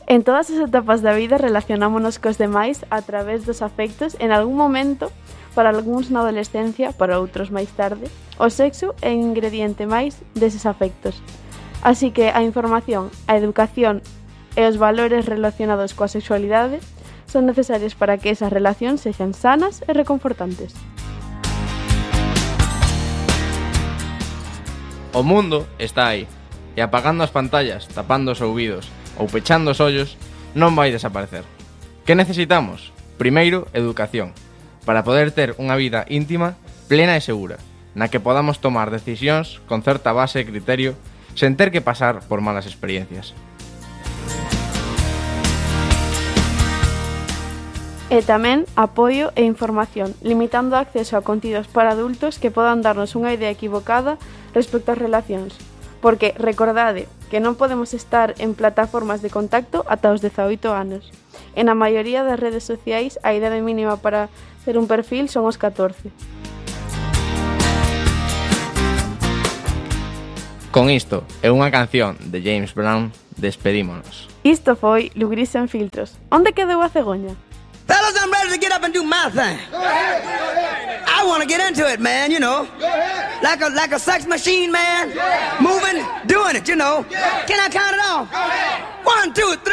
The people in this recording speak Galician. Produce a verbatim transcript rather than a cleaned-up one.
En todas as etapas da vida relacionámonos cos demais a través dos afectos. En algún momento, para algúns na adolescencia, para outros máis tarde, o sexo é un ingrediente máis deses afectos. Así que a información, a educación e os valores relacionados coa sexualidade son necesarios para que esas relacións sexan sanas e reconfortantes. O mundo está aí, e apagando as pantallas, tapando os ouvidos ou pechando os ollos, non vai desaparecer. Que necesitamos? Primeiro, educación, para poder ter unha vida íntima, plena e segura, na que podamos tomar decisións con certa base e criterio, sen ter que pasar por malas experiencias. E tamén apoio e información, limitando o acceso a contidos para adultos que podan darnos unha idea equivocada respecto ás relacións. Porque, recordade, que non podemos estar en plataformas de contacto ata os dezaoito anos. En a maioría das redes sociais, a idade mínima para ter un perfil son os catorce. Con isto e unha canción de James Brown, despedímonos. Isto foi Lugris sen filtros. Onde quedou a cegoña? Fellas, I'm ready to get up and do my thing. Go ahead, go ahead. I want to get into it, man, you know. Go ahead. Like a like a sex machine, man. Moving, doing it, you know. Can I count it off? Go ahead. One, two, three.